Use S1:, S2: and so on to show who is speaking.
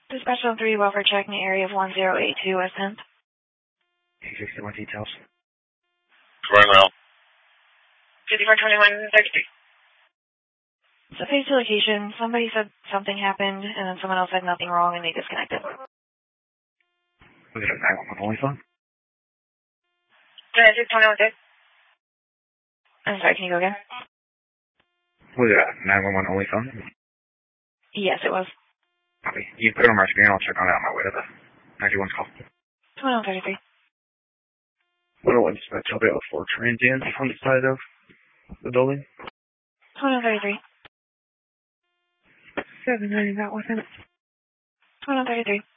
S1: Dispatch on 3, welfare check in the area of 1082 West 10th.
S2: Can you say more details?
S3: Right now.
S1: 542133. So phase 2 location, somebody said something happened, and then someone else said nothing wrong, and they disconnected.
S2: Was it a 911 only phone?
S1: I'm sorry, can you go again?
S2: Was it a 911 only phone?
S1: Yes, it was.
S2: Okay, you put it on my screen, I'll check on it on my way to the 91's call.
S1: 2133.
S2: 101 dispatch, I'll be able to 4 transients on the side of the building.
S1: 2133.
S2: 790 that wasn't.
S1: 2133.